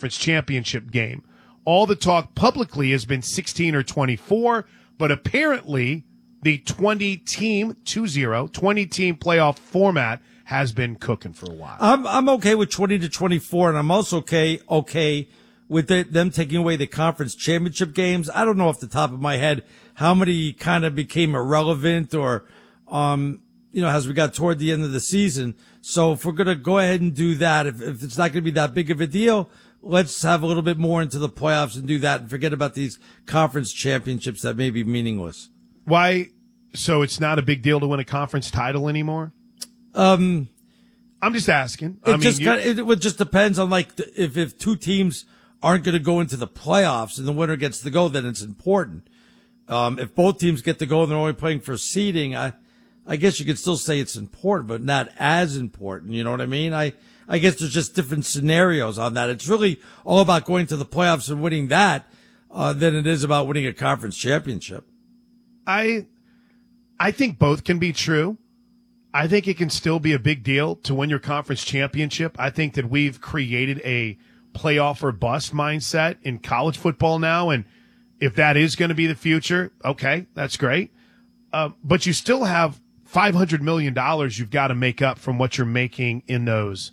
conference championship game. All the talk publicly has been 16 or 24, but apparently the 20-team playoff format has been cooking for a while. I'm okay with 20 to 24, and I'm also okay with them taking away the conference championship games. I don't know off the top of my head how many kind of became irrelevant or, as we got toward the end of the season. So if we're going to go ahead and do that, if it's not going to be that big of a deal, let's have a little bit more into the playoffs and do that and forget about these conference championships that may be meaningless. Why? So it's not a big deal to win a conference title anymore? I'm just asking. It just depends on if two teams aren't going to go into the playoffs and the winner gets to go, then it's important. If both teams get to go and they're only playing for seeding, I guess you could still say it's important, but not as important. You know what I mean? I guess there's just different scenarios on that. It's really all about going to the playoffs and winning that, than it is about winning a conference championship. I think both can be true. I think it can still be a big deal to win your conference championship. I think that we've created a playoff or bust mindset in college football now. And if that is going to be the future, okay, that's great. But you still have $500 million you've got to make up from what you're making in those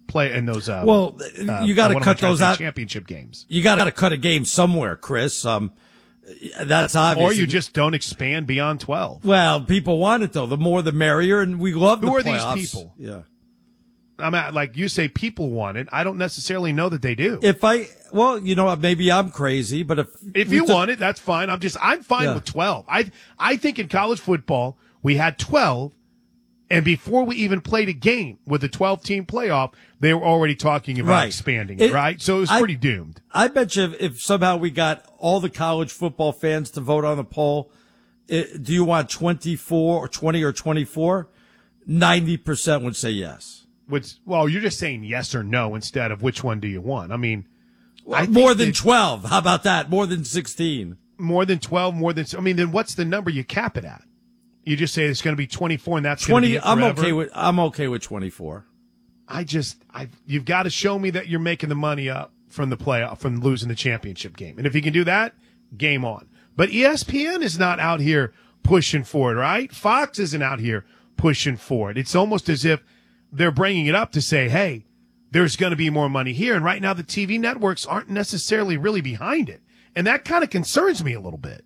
you got to cut those out. Championship games. You got to cut a game somewhere, Chris. That's obvious. Or you just don't expand beyond 12. Well, people want it, though. The more the merrier, and we love the playoffs. Who are these people? Yeah. Like you say people want it. I don't necessarily know that they do. Maybe I'm crazy, but if you want it, that's fine. I'm fine with 12. I think in college football, we had 12, and before we even played a game with the 12-team playoff, they were already talking about expanding it, right? So it was pretty doomed. I bet you if somehow we got all the college football fans to vote on the poll, do you want 24 or 20 or 24? 90% would say yes. You're just saying yes or no instead of which one do you want. I mean, more than 12. How about that? More than 16. More than 12, then what's the number you cap it at? You just say it's going to be 24 and that's 20. Going to be it forever. I'm okay with 24. You've got to show me that you're making the money up from the playoff, from losing the championship game. And if you can do that, game on. But ESPN is not out here pushing for it, right? Fox isn't out here pushing for it. It's almost as if they're bringing it up to say, hey, there's going to be more money here. And right now the TV networks aren't necessarily really behind it. And that kind of concerns me a little bit.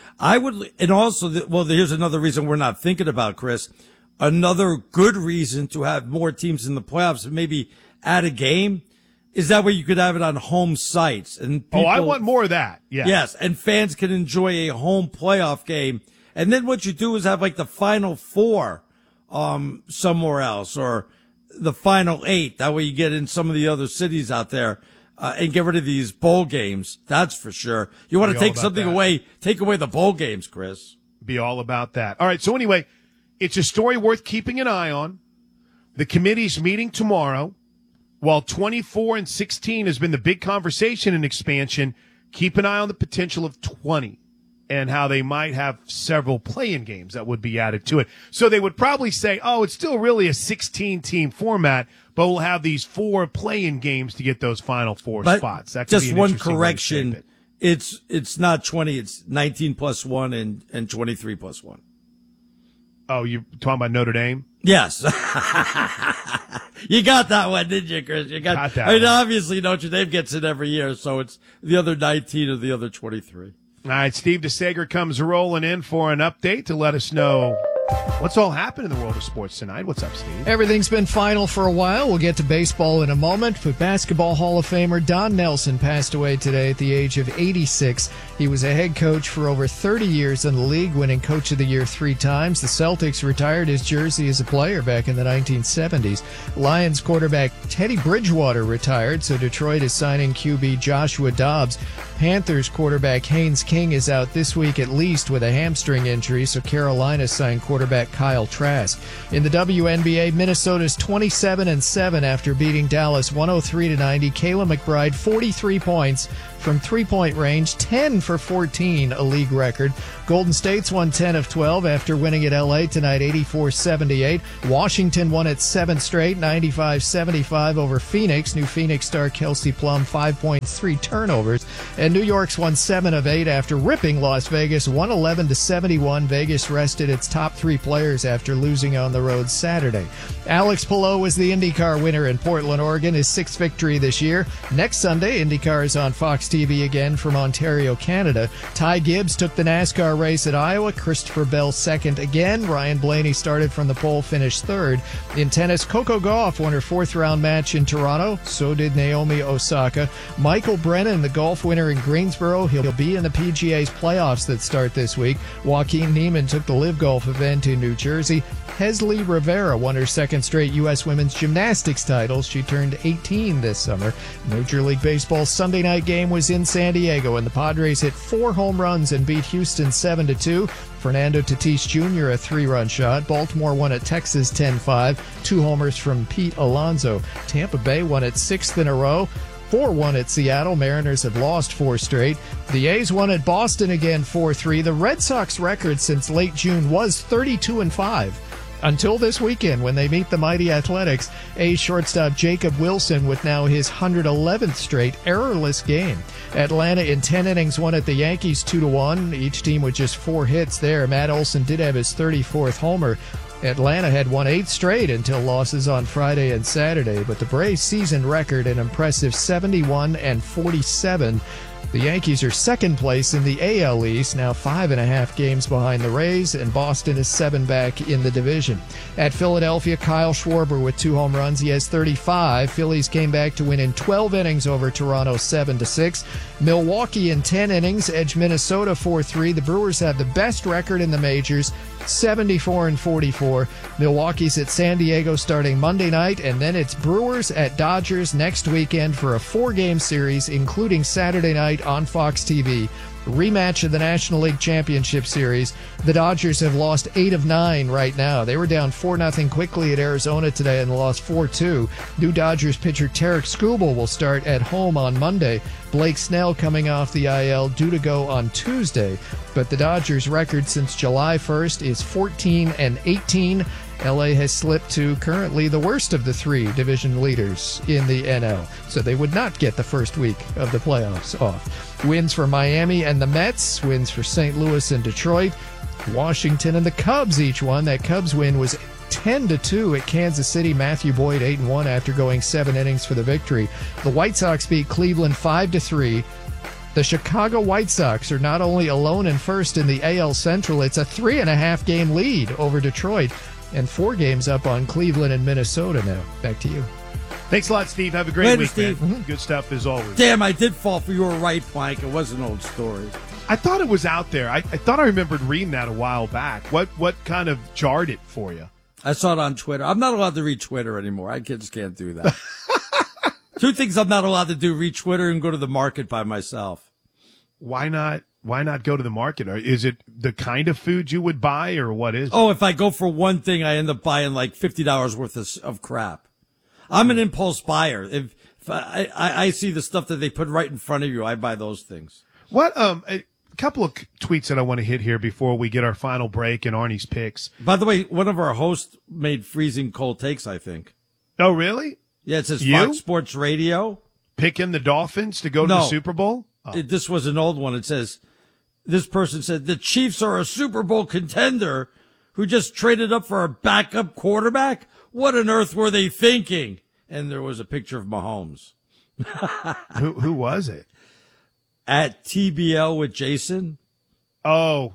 Here's another reason we're not thinking about, Chris. Another good reason to have more teams in the playoffs and maybe add a game is that way you could have it on home sites. And I want more of that. Yeah. Yes. And fans can enjoy a home playoff game. And then what you do is have the Final Four, somewhere else, or the Final Eight. That way you get in some of the other cities out there, and get rid of these bowl games. That's for sure. You want to take something away, take away the bowl games, Chris. Be all about that. All right. So anyway, it's a story worth keeping an eye on. The committee's meeting tomorrow. While 24 and 16 has been the big conversation in expansion, keep an eye on the potential of 20 and how they might have several play-in games that would be added to it. So they would probably say, it's still really a 16-team format, but we'll have these 4 play-in games to get those final 4 spots. That could just one correction. It's not 20, it's 19 plus 1 and 23 plus 1. Oh, you're talking about Notre Dame? Yes. You got that one, didn't you, Chris? You got that one. Obviously Notre Dame gets it every year, so it's the other 19 or the other 23. All right, Steve DeSager comes rolling in for an update to let us know what's all happened in the world of sports tonight. What's up, Steve? Everything's been final for a while. We'll get to baseball in a moment, but Basketball Hall of Famer Don Nelson passed away today at the age of 86. He was a head coach for over 30 years in the league, winning Coach of the Year 3 times. The Celtics retired his jersey as a player back in the 1970s. Lions quarterback Teddy Bridgewater retired, so Detroit is signing QB Joshua Dobbs. Panthers quarterback Haynes King is out this week at least with a hamstring injury, so Carolina signed quarterback quarterback Kyle Trask. In the WNBA, Minnesota's 27-7 after beating Dallas 103-90. Kayla McBride, 43 points from three-point range, 10 for 14, a league record. Golden State's won 10 of 12 after winning at L.A. tonight, 84-78. Washington won its 7th straight, 95-75 over Phoenix. New Phoenix star Kelsey Plum, 5 points, 3 turnovers. And New York's won 7 of 8 after ripping Las Vegas, 111-71. Vegas rested its top 3 players after losing on the road Saturday. Alex Palou was the IndyCar winner in Portland, Oregon, his 6th victory this year. Next Sunday, IndyCar is on Fox TV again from Ontario, Canada. Ty Gibbs took the NASCAR race at Iowa. Christopher Bell second again. Ryan Blaney started from the pole, finished third. In tennis, Coco Gauff won her 4th-round match in Toronto. So did Naomi Osaka. Michael Brennan, the golf winner in Greensboro, he'll be in the PGA's playoffs that start this week. Joaquin Niemann took the Live Golf event in New Jersey. Hesley Rivera won her 2nd straight U.S. women's gymnastics title. She turned 18 this summer. Major League Baseball's Sunday night game was in San Diego, and the Padres hit 4 home runs and beat Houston 7-2. Fernando Tatis Jr. a 3-run shot. Baltimore won at Texas 10-5. 2 homers from Pete Alonso. Tampa Bay won its 6th in a row. 4-1 at Seattle. Mariners have lost 4 straight. The A's won at Boston again 4-3. The Red Sox record since late June was 32-5. Until this weekend when they meet the mighty Athletics. A's shortstop Jacob Wilson with now his 111th straight errorless game. Atlanta in 10 innings won at the Yankees 2-1. Each team with just 4 hits there. Matt Olson did have his 34th homer. Atlanta had won 8 straight until losses on Friday and Saturday, but the Braves' season record an impressive 71-47. The Yankees are second place in the AL East, now 5.5 games behind the Rays, and Boston is 7 back in the division. At Philadelphia, Kyle Schwarber with 2 home runs. He has 35. Phillies came back to win in 12 innings over Toronto 7-6. Milwaukee in 10 innings edged Minnesota 4-3. The Brewers have the best record in the majors, 74-44. Milwaukee's at San Diego starting Monday night, and then it's Brewers at Dodgers next weekend for a 4-game series, including Saturday night on Fox TV. Rematch of the National League Championship Series. The Dodgers have lost 8 of 9 right now. They were down 4-0 quickly at Arizona today and lost 4-2. New Dodgers pitcher Tarek Skubal will start at home on Monday. Blake Snell coming off the IL due to go on Tuesday. But the Dodgers' record since July 1st is 14-18. LA has slipped to currently the worst of the 3 division leaders in the NL, so they would not get the first week of the playoffs off. Wins for Miami and the Mets, wins for St. Louis and Detroit. Washington and the Cubs each won. That Cubs win was 10-2 at Kansas City. Matthew Boyd 8-1 after going 7 innings for the victory. The White Sox beat Cleveland 5-3. The Chicago White Sox are not only alone in first in the AL Central, it's a 3.5 game lead over Detroit, and 4 games up on Cleveland and Minnesota now. Back to you. Thanks a lot, Steve. Have a great week, Steve. man. Good stuff as always. Damn, I did fall for your right, Plank. It was an old story. I thought it was out there. I thought I remembered reading that a while back. What kind of jarred it for you? I saw it on Twitter. I'm not allowed to read Twitter anymore. I just can't do that. 2 things I'm not allowed to do: read Twitter and go to the market by myself. Why not? Why not go to the market? Or is it the kind of food you would buy, or what is it? Oh, if I go for one thing, I end up buying like $50 worth of crap. I'm an impulse buyer. If I see the stuff that they put right in front of you, I buy those things. What? A couple of tweets that I want to hit here before we get our final break and Arnie's picks. By the way, one of our hosts made freezing cold takes, I think. Oh, really? Yeah, it says You? Fox Sports Radio. Picking the Dolphins to go to the Super Bowl? Oh. This was an old one. It says, this person said, the Chiefs are a Super Bowl contender who just traded up for a backup quarterback? What on earth were they thinking? And there was a picture of Mahomes. Who was it? At TBL with Jason. Oh,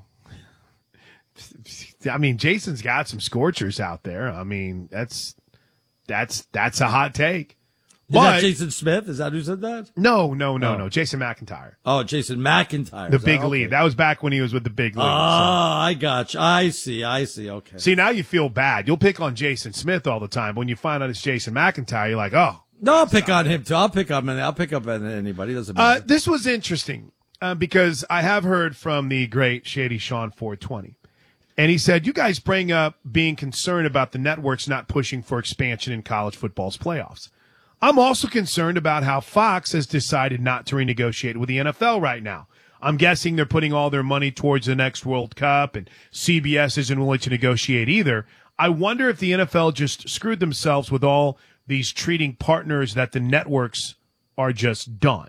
I mean, Jason's got some scorchers out there. I mean, that's a hot take. Is that Jason Smith? Is that who said that? No. Jason McIntyre. Oh, Jason McIntyre. The big lead. That was back when he was with the big lead. Oh, I got you. I see. Okay. See, now you feel bad. You'll pick on Jason Smith all the time. When you find out it's Jason McIntyre, you're like, oh. No, I'll pick on him too. I'll pick up on anybody. Doesn't matter. This was interesting because I have heard from the great Shady Sean 420. And he said, you guys bring up being concerned about the networks not pushing for expansion in college football's playoffs. I'm also concerned about how Fox has decided not to renegotiate with the NFL right now. I'm guessing they're putting all their money towards the next World Cup, and CBS isn't willing to negotiate either. I wonder if the NFL just screwed themselves with all these treating partners that the networks are just done.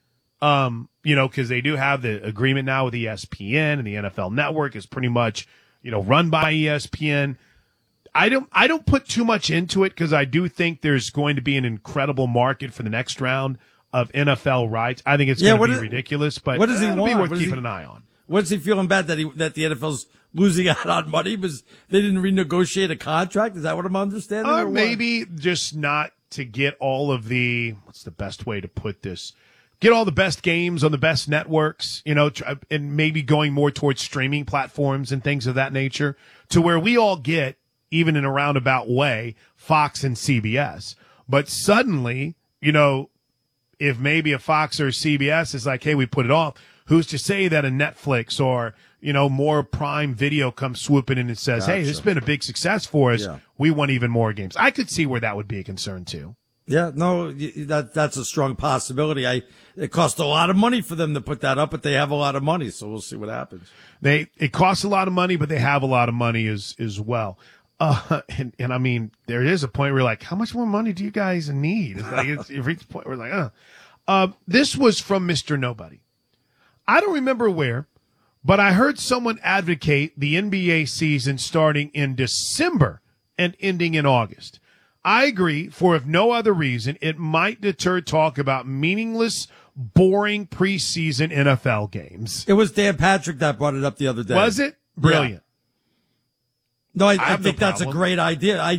Because they do have the agreement now with ESPN, and the NFL Network is pretty much, run by ESPN. I don't put too much into it because I do think there's going to be an incredible market for the next round of NFL rights. I think it's going to be ridiculous, but what does he want? Be worth keeping an eye on. What's he feeling bad that the NFL's losing out on money because they didn't renegotiate a contract? Is that what I'm understanding? Or maybe just not to get all of what's the best way to put this? Get all the best games on the best networks, and maybe going more towards streaming platforms and things of that nature to where we all get, even in a roundabout way, Fox and CBS. But suddenly, if maybe a Fox or a CBS is like, hey, we put it off, who's to say that a Netflix or, more Prime Video comes swooping in and says, hey, this has been a big success for us. Yeah. We want even more games. I could see where that would be a concern too. Yeah, no, that's a strong possibility. It cost a lot of money for them to put that up, but they have a lot of money, so we'll see what happens. It costs a lot of money, but they have a lot of money as well. And I mean, there is a point where you're like, how much more money do you guys need? It's like, you reach a point where you're like, this was from Mr. Nobody. I don't remember where, but I heard someone advocate the NBA season starting in December and ending in August. I agree, for if no other reason, it might deter talk about meaningless, boring preseason NFL games. It was Dan Patrick that brought it up the other day. Was it? Brilliant. Yeah. No, I think that's a great idea. I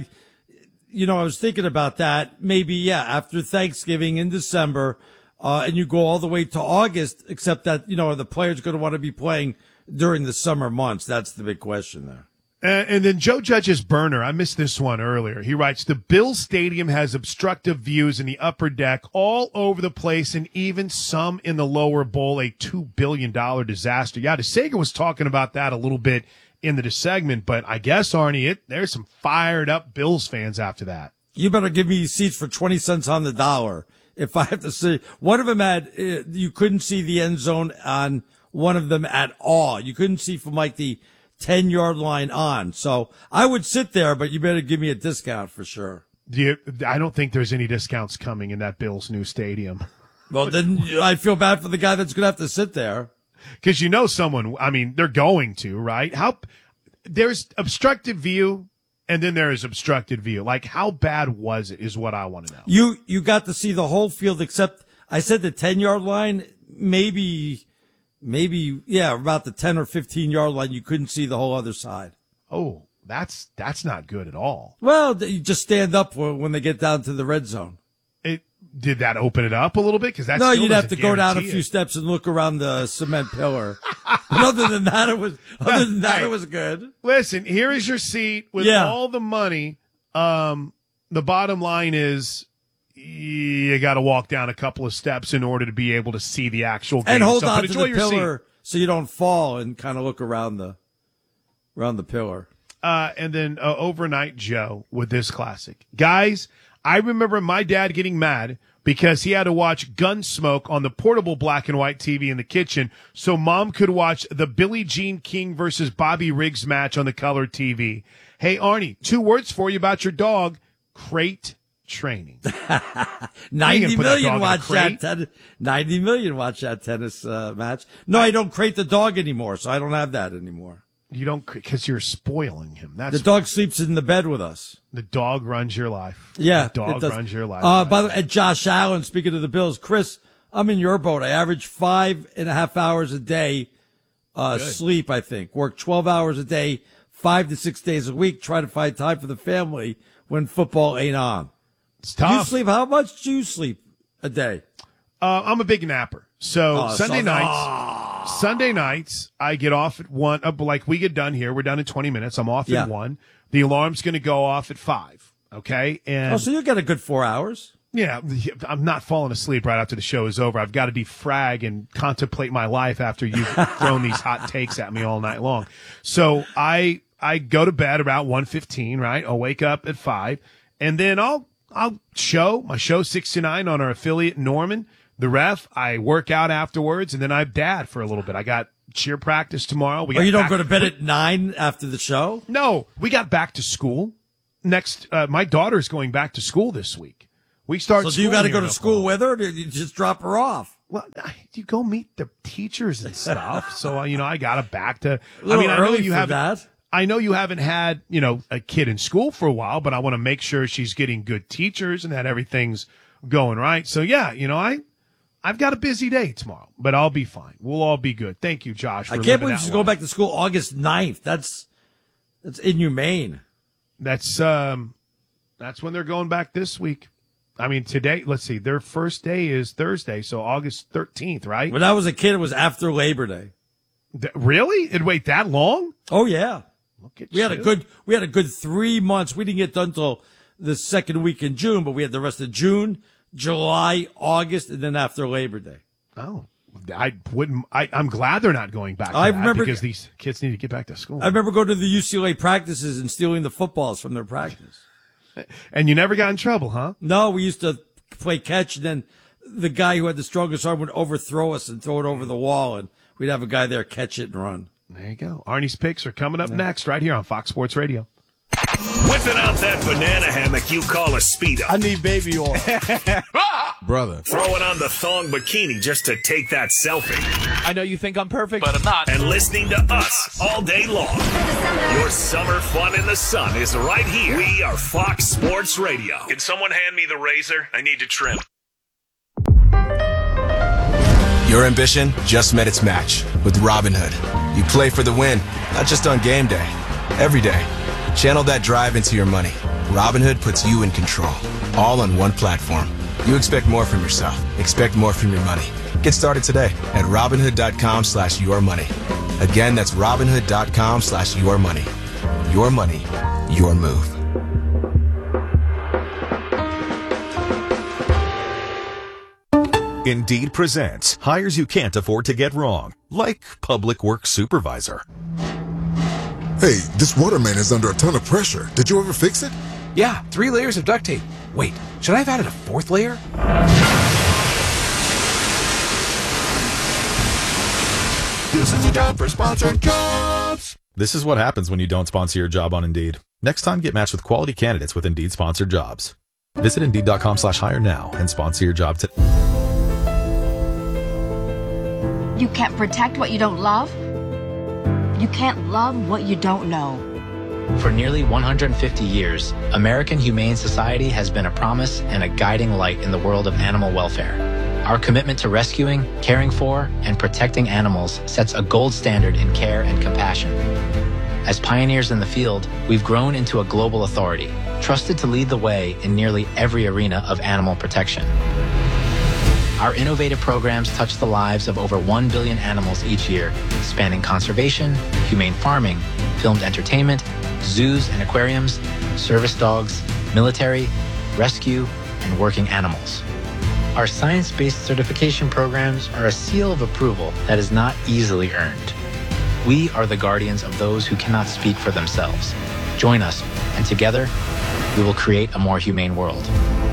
was thinking about that. Maybe, after Thanksgiving in December, and you go all the way to August, except that, are the players going to want to be playing during the summer months? That's the big question there. And then Joe Judge's burner, I missed this one earlier. He writes, the Bills Stadium has obstructive views in the upper deck all over the place and even some in the lower bowl, a $2 billion disaster. Yeah, DeSager was talking about that a little bit in the segment, but I guess, Arnie, there's some fired up Bills fans after that. You better give me seats for 20 cents on the dollar. If I have to see, one of them you couldn't see the end zone on one of them at all. You couldn't see from like the 10-yard line on. So I would sit there, but you better give me a discount for sure. I don't think there's any discounts coming in that Bills new stadium. Well, then I feel bad for the guy that's going to have to sit there. Because they're going to, right? There's obstructed view, and then there is obstructed view. Like, how bad was it is what I want to know. You got to see the whole field except, I said the 10-yard line, maybe, about the 10 or 15-yard line, you couldn't see the whole other side. Oh, that's not good at all. Well, you just stand up when they get down to the red zone. Did that open it up a little bit? Because no, you'd have to go down a few steps and look around the cement pillar. But other than that, it was good. Listen, here is your seat with all the money. The bottom line is you got to walk down a couple of steps in order to be able to see the actual game. And hold on to the pillar so you don't fall and kind of look around the pillar. And then Overnight Joe with this classic. Guys, I remember my dad getting mad because he had to watch Gunsmoke on the portable black and white TV in the kitchen so Mom could watch the Billie Jean King versus Bobby Riggs match on the color TV. Hey, Arnie, 2 words for you about your dog. Crate training. 90 million watch that 90 million watch that tennis match. No, I don't crate the dog anymore, so I don't have that anymore. You don't, because you're spoiling him. The dog sleeps in the bed with us. The dog runs your life. Yeah. The dog runs your life. By the way, Josh Allen, speaking of the Bills, Chris, I'm in your boat. I average 5.5 hours a day, sleep, I think. Work 12 hours a day, 5 to 6 days a week, try to find time for the family when football ain't on. It's tough. You sleep, how much do you sleep a day? I'm a big napper. So Sunday nights, I get off at 1. Like we get done here. We're done in 20 minutes. I'm off at 1. The alarm's going to go off at 5. Okay. And so you get a good 4 hours. Yeah, I'm not falling asleep right after the show is over. I've got to defrag and contemplate my life after you've thrown these hot takes at me all night long. So I go to bed about 1:15, right? I'll wake up at 5, and then I'll show 6 to 9 on our affiliate Norman, the ref. I work out afterwards, and then I dad for a little bit. I got cheer practice tomorrow. You don't go to bed at 9 after the show? No, we got back to school. Next, my daughter's going back to school this week. We start. So do you got to go to school with her, or do you just drop her off? Well, you go meet the teachers and stuff. So I got to back to. I know you haven't had a kid in school for a while, but I want to make sure she's getting good teachers and that everything's going right. So yeah, I've got a busy day tomorrow, but I'll be fine. We'll all be good. Thank you, Josh. I can't believe she's going back to school August 9th. That's inhumane. That's when they're going back this week. I mean, today, let's see, their first day is Thursday, so August 13th, right? When I was a kid, it was after Labor Day. Really? It'd wait that long? Oh, yeah. Look at we had a good 3 months. We didn't get done until the second week in June, but we had the rest of June, July, August, and then after Labor Day. Oh, I'm glad they're not going back to that because these kids need to get back to school. I remember going to the UCLA practices and stealing the footballs from their practice. And you never got in trouble, huh? No, we used to play catch, and then the guy who had the strongest arm would overthrow us and throw it over the wall, and we'd have a guy there catch it and run. There you go. Arnie's picks are coming up next right here on Fox Sports Radio. Whipping out that banana hammock you call a Speedo. I need baby oil. Brother. Throwing on the thong bikini just to take that selfie. I know you think I'm perfect, but I'm not. And listening to us all day long. Your summer fun in the sun is right here. We are Fox Sports Radio. Can someone hand me the razor? I need to trim. Your ambition just met its match with Robinhood. You play for the win, not just on game day, every day. Channel that drive into your money. Robinhood puts you in control, all on one platform. You expect more from yourself. Expect more from your money. Get started today at Robinhood.com/yourmoney. Again, that's Robinhood.com/yourmoney. Your money, your move. Indeed presents hires you can't afford to get wrong, like public works supervisor. Hey, this waterman is under a ton of pressure. Did you ever fix it? Yeah, 3 layers of duct tape. Wait, should I have added a 4th layer? This is the job for sponsored jobs. This is what happens when you don't sponsor your job on Indeed. Next time, get matched with quality candidates with Indeed sponsored jobs. Visit Indeed.com/hire now and sponsor your job today. You can't protect what you don't love. You can't love what you don't know. For nearly 150 years, American Humane Society has been a promise and a guiding light in the world of animal welfare. Our commitment to rescuing, caring for, and protecting animals sets a gold standard in care and compassion. As pioneers in the field, we've grown into a global authority, trusted to lead the way in nearly every arena of animal protection. Our innovative programs touch the lives of over 1 billion animals each year, spanning conservation, humane farming, filmed entertainment, zoos and aquariums, service dogs, military, rescue, and working animals. Our science-based certification programs are a seal of approval that is not easily earned. We are the guardians of those who cannot speak for themselves. Join us, and together, we will create a more humane world.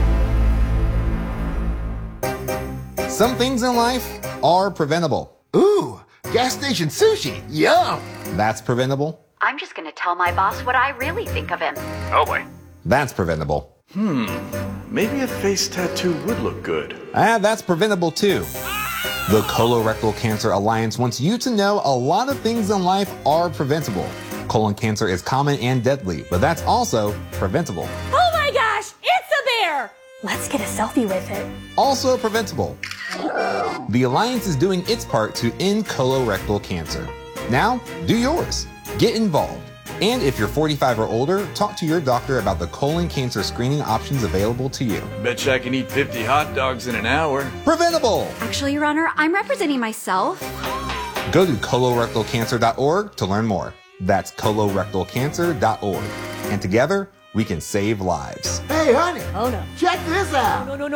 Some things in life are preventable. Ooh, gas station sushi. Yum. That's preventable. I'm just going to tell my boss what I really think of him. Oh boy. That's preventable. Maybe a face tattoo would look good. That's preventable too. The Colorectal Cancer Alliance wants you to know a lot of things in life are preventable. Colon cancer is common and deadly, but that's also preventable. Oh my gosh, it's a bear! Let's get a selfie with it. Also preventable. The Alliance is doing its part to end colorectal cancer. Now, do yours. Get involved. And if you're 45 or older, talk to your doctor about the colon cancer screening options available to you. Betcha I can eat 50 hot dogs in an hour. Preventable! Actually, Your Honor, I'm representing myself. Go to colorectalcancer.org to learn more. That's colorectalcancer.org. And together, we can save lives. Hey, honey. Oh, no. Check this out. No.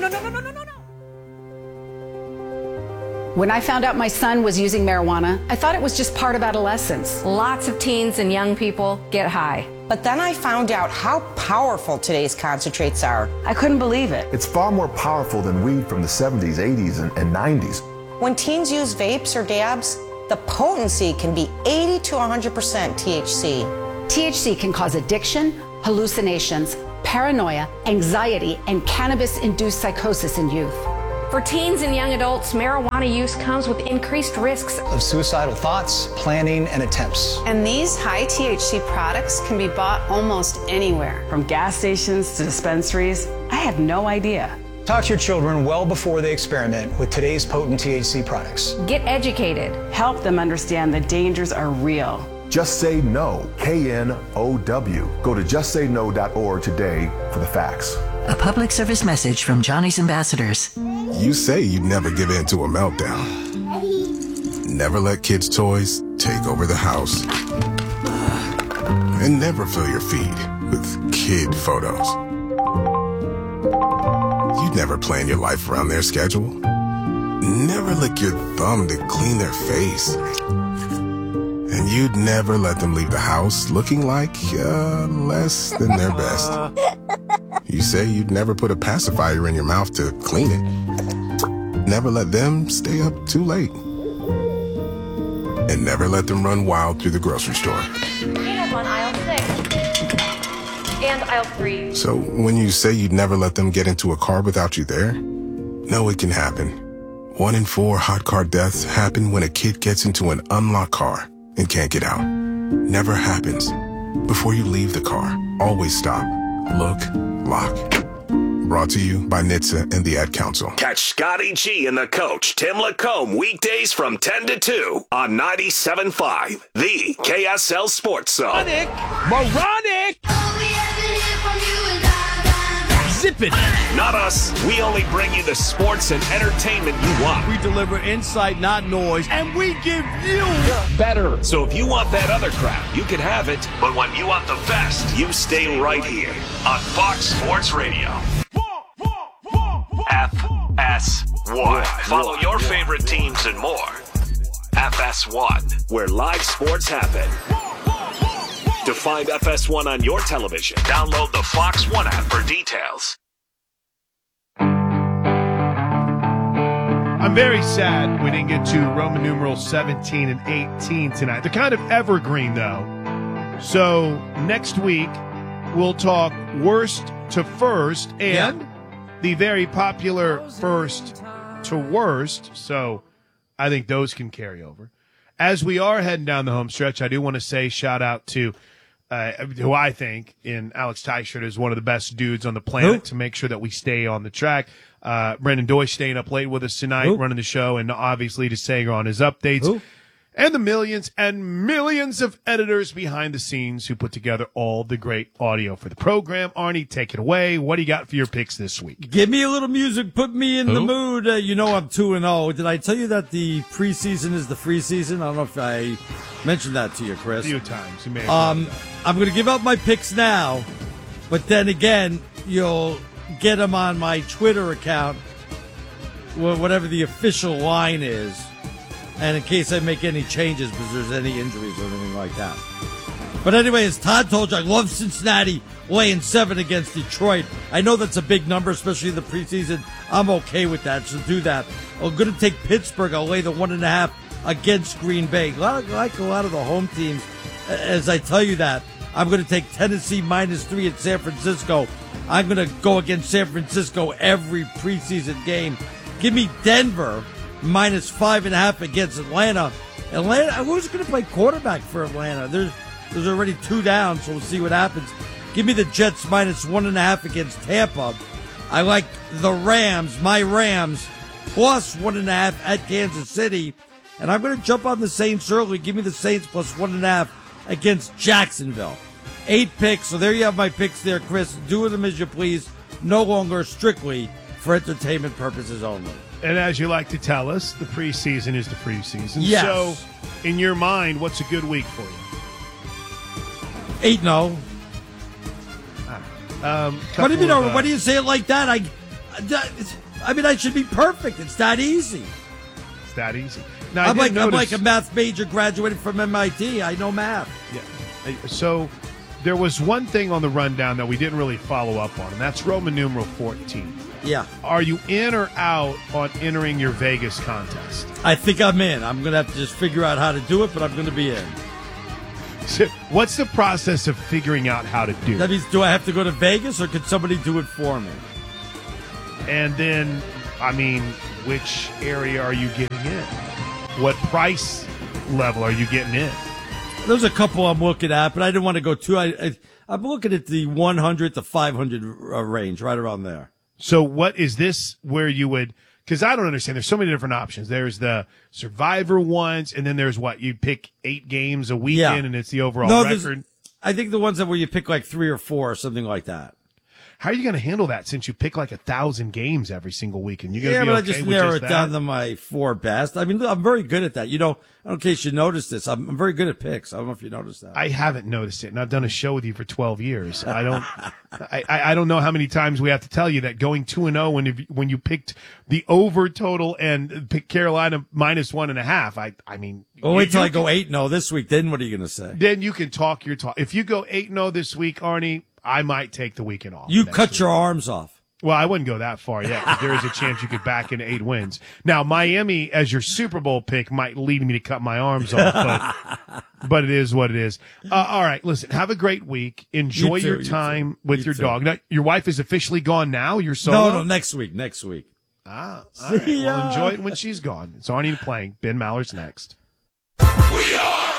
When I found out my son was using marijuana, I thought it was just part of adolescence. Lots of teens and young people get high. But then I found out how powerful today's concentrates are. I couldn't believe it. It's far more powerful than weed from the 70s, 80s, and 90s. When teens use vapes or dabs, the potency can be 80 to 100% THC. THC can cause addiction, hallucinations, paranoia, anxiety, and cannabis-induced psychosis in youth. For teens and young adults, marijuana use comes with increased risks of suicidal thoughts, planning, and attempts. And these high THC products can be bought almost anywhere. From gas stations to dispensaries, I had no idea. Talk to your children well before they experiment with today's potent THC products. Get educated. Help them understand the dangers are real. Just Say No, KNOW. Go to justsayno.org today for the facts. A public service message from Johnny's Ambassadors. You say you'd never give in to a meltdown. Never let kids' toys take over the house. And never fill your feed with kid photos. You'd never plan your life around their schedule. Never lick your thumb to clean their face. And you'd never let them leave the house looking like less than their best. You say you'd never put a pacifier in your mouth to clean it. Never let them stay up too late. And never let them run wild through the grocery store. Potatoes on aisle 6. And aisle 3. So when you say you'd never let them get into a car without you there, no, it can happen. 1 in 4 hot car deaths happen when a kid gets into an unlocked car and can't get out. Never happens. Before you leave the car, always stop, look, lock. Brought to you by NHTSA and the Ad Council. Catch Scotty G and the coach, Tim Lacombe, weekdays from 10 to 2 on 97.5, the KSL Sports Zone. Moronic! Zip it! Not us. We only bring you the sports and entertainment you want. We deliver insight, not noise, and we give you better. So if you want that other crap, you can have it. But when you want the best, you stay right here on Fox Sports Radio. FS1. Follow your favorite teams and more. FS1, where live sports happen. To find FS1 on your television, download the Fox One app for details. I'm very sad we didn't get to Roman numeral 17 and 18 tonight. They're kind of evergreen, though. So next week, we'll talk worst to first and the very popular first to worst. So I think those can carry over. As we are heading down the home stretch, I do want to say shout out to who I think in Alex Teichert is one of the best dudes on the planet to make sure that we stay on the track. Brendan Deutsch staying up late with us tonight, running the show, and obviously to Sager on his updates. And the millions and millions of editors behind the scenes who put together all the great audio for the program. Arnie, take it away. What do you got for your picks this week? Give me a little music. Put me in the mood. You know I'm 2-0. Did I tell you that the preseason is the free season? I don't know if I mentioned that to you, Chris. A few times. You may have I'm going to give out my picks now, but then again, you'll get them on my Twitter account, whatever the official line is. And in case I make any changes because there's any injuries or anything like that. But anyway, as Todd told you, I love Cincinnati laying 7 against Detroit. I know that's a big number, especially in the preseason. I'm okay with that, so do that. I'm going to take Pittsburgh. I'll lay the 1.5 against Green Bay. Like a lot of the home teams, as I tell you that, I'm going to take Tennessee -3 at San Francisco. I'm going to go against San Francisco every preseason game. Give me Denver -5.5 against Atlanta. Who's going to play quarterback for Atlanta? There's already 2 down, so we'll see what happens. Give me the Jets -1.5 against Tampa. I like the Rams, my Rams, +1.5 at Kansas City. And I'm going to jump on the Saints early. Give me the Saints +1.5 against Jacksonville. 8 picks, so there you have my picks there, Chris. Do with them as you please. No longer strictly for entertainment purposes only. And as you like to tell us, the preseason is the preseason. Yes. So, in your mind, what's a good week for you? 8-0. What do you mean? What do you say it like that? I should be perfect. It's that easy. It's that easy. Now, I'm like a math major graduated from MIT. I know math. Yeah. So there was one thing on the rundown that we didn't really follow up on, and that's Roman numeral 14. Yeah. Are you in or out on entering your Vegas contest? I think I'm in. I'm going to have to just figure out how to do it, but I'm going to be in. So what's the process of figuring out how to do it? That means, do I have to go to Vegas, or could somebody do it for me? And then, which area are you getting in? What price level are you getting in? There's a couple I'm looking at, but I didn't want to go too. I'm looking at the 100 to 500 range, right around there. So what is this where you would, because I don't understand. There's so many different options. There's the Survivor ones, and then there's what? You pick 8 games a weekend, and it's the overall record? I think the ones where you pick like 3 or 4 or something like that. How are you going to handle that since you pick like 1,000 games every single week? And you're going to be I just narrow it down to my 4 best. I'm very good at that. I don't know in case you noticed this. I'm very good at picks. I don't know if you noticed that. I haven't noticed it, and I've done a show with you for 12 years. I don't know how many times we have to tell you that going 2-0 when you picked the over total and picked Carolina minus 1.5. Well, wait till I go 8-0 this week. Then what are you going to say? Then you can talk your talk. If you go 8-0 this week, Arnie, I might take the weekend off. You cut your arms off. Well, I wouldn't go that far yet, because there is a chance you could back into 8 wins. Now, Miami as your Super Bowl pick might lead me to cut my arms off, but it is what it is. All right, listen, have a great week. Enjoy your time with your dog. Now, your wife is officially gone now? You're solo? No, next week. All right. Well, enjoy it when she's gone. It's Arnie playing. Ben Maller's next. We are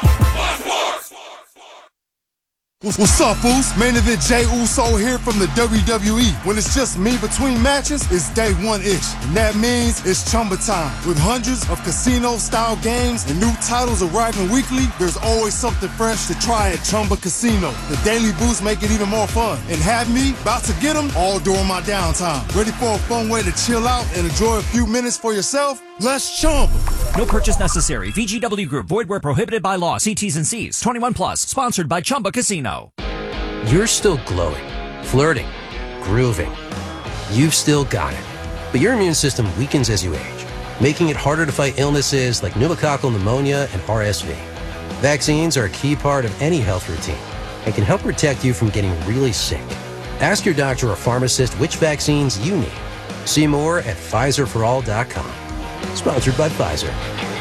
What's up, fools? Main event Jey Uso here from the WWE. When it's just me between matches, it's day one-ish. And that means it's Chumba time. With hundreds of casino-style games and new titles arriving weekly, there's always something fresh to try at Chumba Casino. The daily boosts make it even more fun. And have me about to get them all during my downtime. Ready for a fun way to chill out and enjoy a few minutes for yourself? Let's Chumba. No purchase necessary. VGW Group. Void where prohibited by law. See T's and C's. 21 plus. Sponsored by Chumba Casino. You're still glowing, flirting, grooving. You've still got it. But your immune system weakens as you age, making it harder to fight illnesses like pneumococcal pneumonia and RSV. Vaccines are a key part of any health routine and can help protect you from getting really sick. Ask your doctor or pharmacist which vaccines you need. See more at PfizerForAll.com. Sponsored by Pfizer.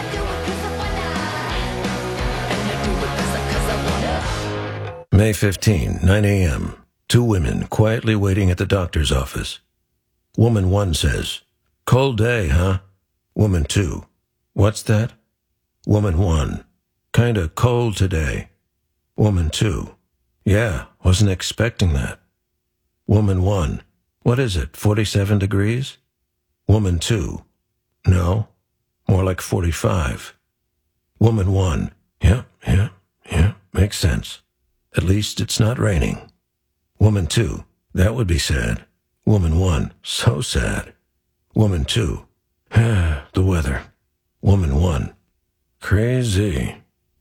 May 15, 9 a.m. 2 women quietly waiting at the doctor's office. Woman 1 says, "Cold day, huh?" Woman 2, "What's that?" Woman 1, "Kinda cold today." Woman 2, "Yeah, wasn't expecting that." Woman 1, "What is it, 47 degrees?" Woman 2, "No, more like 45. Woman 1, yeah, makes sense. At least it's not raining." Woman 2, "That would be sad." Woman 1, "So sad." Woman 2, "The weather." Woman 1, "Crazy."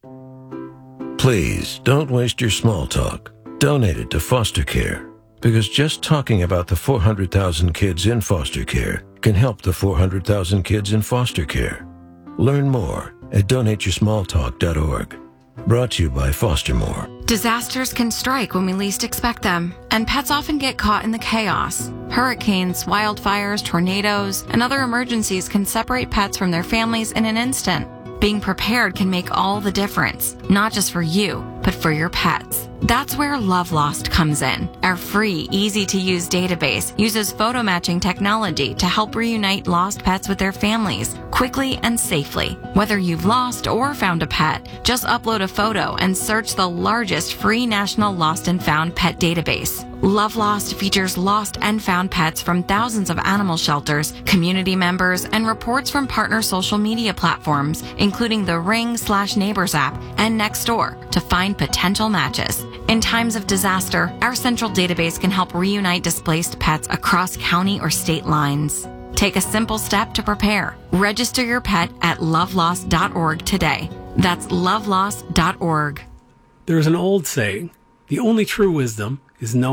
Please don't waste your small talk. Donate it to foster care, because just talking about the 400,000 kids in foster care can help the 400,000 kids in foster care. Learn more at donateyoursmalltalk.org. Brought to you by Foster More. Disasters can strike when we least expect them, and pets often get caught in the chaos. Hurricanes, wildfires, tornadoes, and other emergencies can separate pets from their families in an instant. Being prepared can make all the difference, not just for you, but for your pets. That's where Love Lost comes in. Our free, easy-to-use database uses photo matching technology to help reunite lost pets with their families quickly and safely. Whether you've lost or found a pet, just upload a photo and search the largest free national lost and found pet database. Love Lost features lost and found pets from thousands of animal shelters, community members, and reports from partner social media platforms, including the Ring/Neighbors app and Nextdoor, to find potential matches. In times of disaster, our central database can help reunite displaced pets across county or state lines. Take a simple step to prepare. Register your pet at lovelost.org today. That's lovelost.org. There is an old saying, the only true wisdom is knowing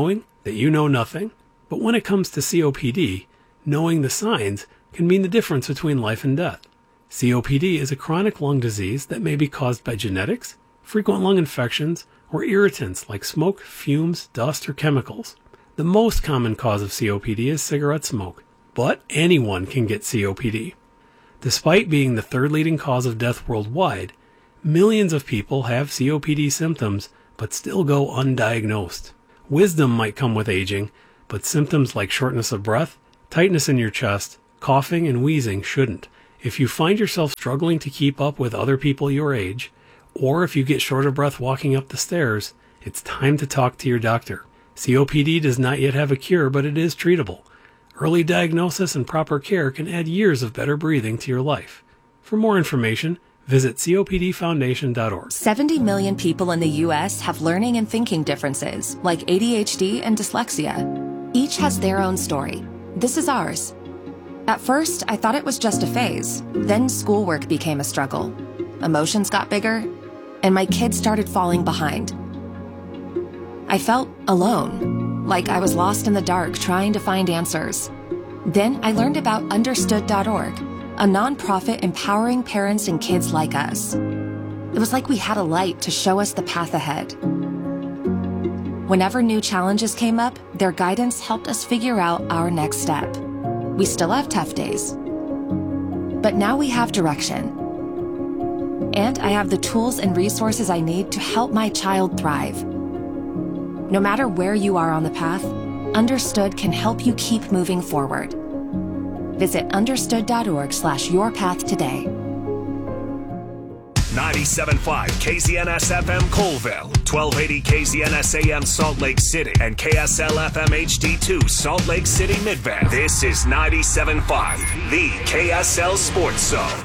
that you know nothing, but when it comes to COPD, knowing the signs can mean the difference between life and death. COPD is a chronic lung disease that may be caused by genetics, frequent lung infections, or irritants like smoke, fumes, dust, or chemicals. The most common cause of COPD is cigarette smoke, but anyone can get COPD. Despite being the third leading cause of death worldwide, millions of people have COPD symptoms but still go undiagnosed. Wisdom might come with aging, but symptoms like shortness of breath, tightness in your chest, coughing, and wheezing shouldn't. If you find yourself struggling to keep up with other people your age, or if you get short of breath walking up the stairs, it's time to talk to your doctor. COPD does not yet have a cure, but it is treatable. Early diagnosis and proper care can add years of better breathing to your life. For more information, visit COPDfoundation.org. 70 million people in the U.S. have learning and thinking differences, like ADHD and dyslexia. Each has their own story. This is ours. At first, I thought it was just a phase. Then schoolwork became a struggle. Emotions got bigger, and my kids started falling behind. I felt alone, like I was lost in the dark trying to find answers. Then I learned about Understood.org, a nonprofit empowering parents and kids like us. It was like we had a light to show us the path ahead. Whenever new challenges came up, their guidance helped us figure out our next step. We still have tough days, but now we have direction. And I have the tools and resources I need to help my child thrive. No matter where you are on the path, Understood can help you keep moving forward. Visit understood.org/yourpath today. 97.5 KZNS FM Colville, 1280 KZNS AM Salt Lake City, and KSL FM HD2 Salt Lake City Midvale. This is 97.5, the KSL Sports Zone.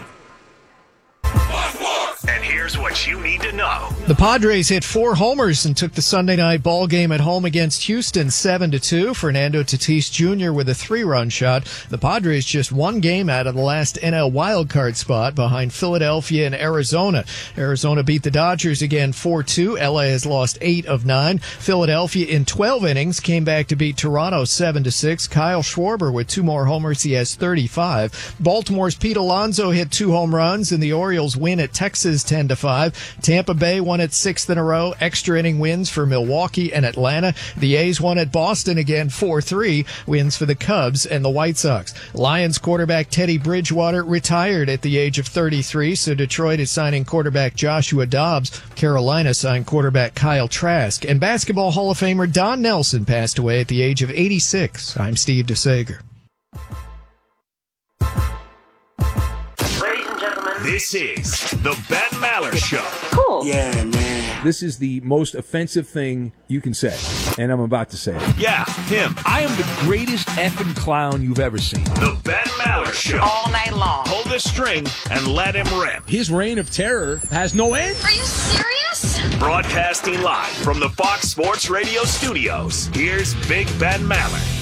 And here's what you need to know. The Padres hit 4 homers and took the Sunday night ball game at home against Houston 7-2. Fernando Tatis Jr. with a 3-run shot. The Padres just one game out of the last NL wildcard spot behind Philadelphia and Arizona. Arizona beat the Dodgers again 4-2. LA has lost 8 of 9. Philadelphia in 12 innings came back to beat Toronto 7-6. Kyle Schwarber with 2 more homers. He has 35. Baltimore's Pete Alonso hit 2 home runs, and the Orioles win at Texas 10-5. Tampa Bay won its 6th in a row. Extra inning wins for Milwaukee and Atlanta. The A's won at Boston again 4-3. Wins for the Cubs and the White Sox. Lions quarterback Teddy Bridgewater retired at the age of 33, so Detroit is signing quarterback Joshua Dobbs. Carolina signed quarterback Kyle Trask. And Basketball Hall of Famer Don Nelson passed away at the age of 86. I'm Steve DeSager. This is the Ben Maller Show. Cool. Yeah, man. This is the most offensive thing you can say, and I'm about to say it. Yeah, him. I am the greatest effing clown you've ever seen. The Ben Maller Show. All night long. Pull the string and let him rip. His reign of terror has no end. Are you serious? Broadcasting live from the Fox Sports Radio studios, here's Big Ben Maller.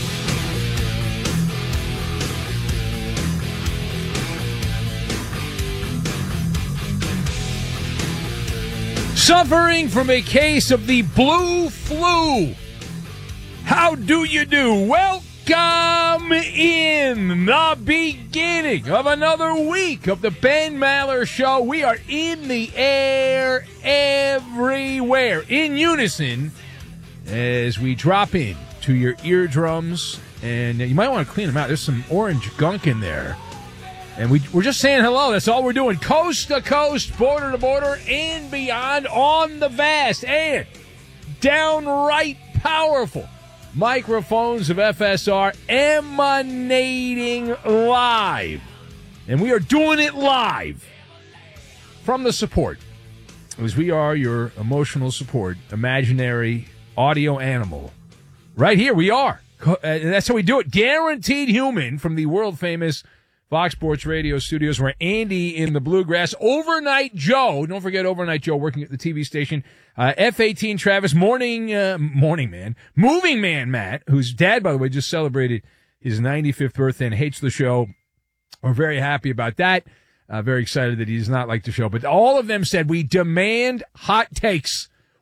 Suffering from a case of the blue flu. How do you do? Welcome in the beginning of another week of the Ben Maller Show. We are in the air everywhere in unison as we drop in to your eardrums. And you might want to clean them out. There's some orange gunk in there. And we're just saying hello. That's all we're doing. Coast to coast, border to border, and beyond on the vast and downright powerful microphones of FSR emanating live. And we are doing it live from the support. As we are your emotional support, imaginary audio animal. Right here we are. And that's how we do it. Guaranteed Human from the world famous Fox Sports Radio studios. Where Andy in the Bluegrass, Overnight Joe, don't forget Overnight Joe working at the TV station, F-18 Travis, Moving Man Matt, whose dad, by the way, just celebrated his 95th birthday and hates the show. We're very happy about that. Very excited that he does not like the show. But all of them said, we demand hot takes.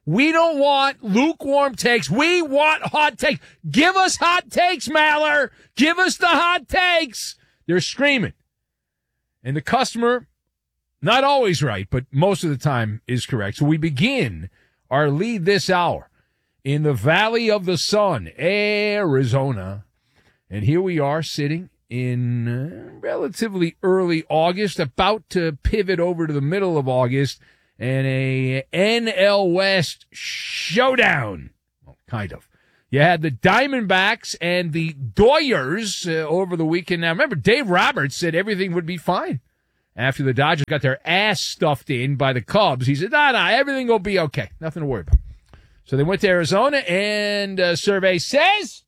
We don't want lukewarm takes. We want hot takes. Give us hot takes, Maller. Give us the hot takes. They're screaming. And the customer, not always right, but most of the time is correct. So we begin our lead this hour in the Valley of the Sun, Arizona. And here we are sitting in relatively early August, about to pivot over to the middle of August, and a NL West showdown. Well, kind of. You had the Diamondbacks and the Doyers over the weekend. Now, remember, Dave Roberts said everything would be fine after the Dodgers got their ass stuffed in by the Cubs. He said, no, everything will be okay. Nothing to worry about. So they went to Arizona, and survey says,